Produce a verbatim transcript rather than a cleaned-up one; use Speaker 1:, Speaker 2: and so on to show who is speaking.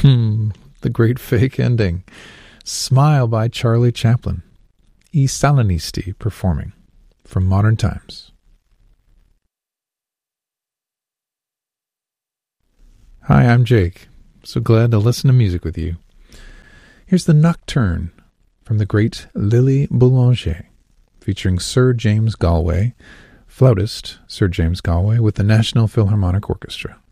Speaker 1: Hmm, the great fake ending. Smile by Charlie Chaplin. I Salinisti performing from Modern Times. Hi, I'm Jake. So glad to listen to music with you. Here's the Nocturne from the great Lily Boulanger, featuring Sir James Galway, flautist Sir James Galway with the National Philharmonic Orchestra.